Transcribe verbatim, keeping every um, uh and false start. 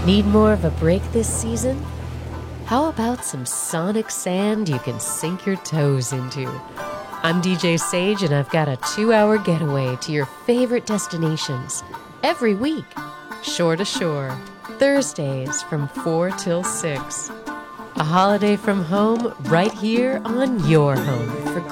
Need more of a break this season? How about some sonic sand you can sink your toes into? I'm D J Sage, and I've got a two-hour getaway to your favorite destinations every week. Shore to Shore, Thursdays from four till six. A holiday from home right here on your home for